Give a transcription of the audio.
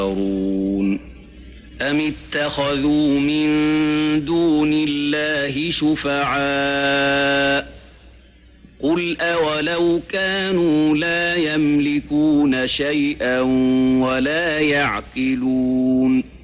أم اتخذوا من دون الله شفعاء قل أولو كانوا لا يملكون شيئا ولا يعقلون